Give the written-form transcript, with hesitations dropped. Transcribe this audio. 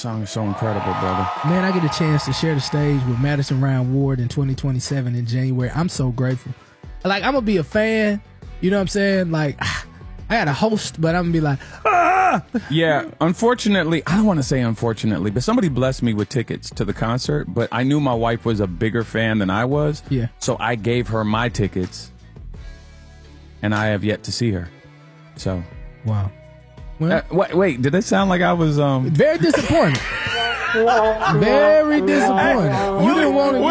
song is so incredible, brother. Man, I get a chance to share the stage with Madison Ryan Ward in 2027 in January. I'm so grateful. Like, I'm going to be a fan. You know what I'm saying? Like, I got a host, but I'm going to be like, ah! Yeah, unfortunately, I don't want to say unfortunately, but somebody blessed me with tickets to the concert, but I knew my wife was a bigger fan than I was. Yeah. So I gave her my tickets, and I have yet to see her. So. Wow. Well, wait, did it sound like I was very disappointed. Very disappointed. You didn't want to.